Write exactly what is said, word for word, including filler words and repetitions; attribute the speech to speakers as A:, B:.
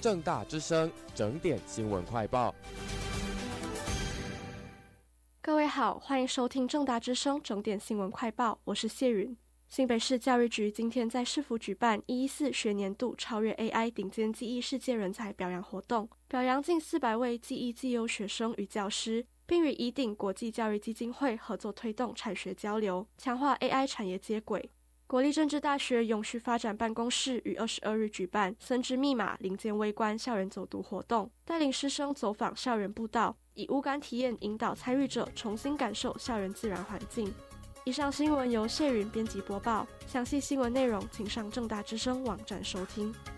A: 政大之声整点新闻快报。
B: 各位好，欢迎收听政大之声整点新闻快报，我是谢云。新北市教育局今天在市府举办一一四学年度超越 A I 顶尖技艺世界人才表扬活动，表扬近四百位技艺技优学生与教师，并与怡鼎国际教育基金会合作推动产学交流，强化 A I 产业接轨。国立政治大学永续发展办公室于二十二日举办森之密码零件微观校园走读活动，带领师生走访校园步道，以无感体验引导参与者重新感受校园自然环境。以上新闻由谢云编辑播报，详细新闻内容请上政大之声网站收听。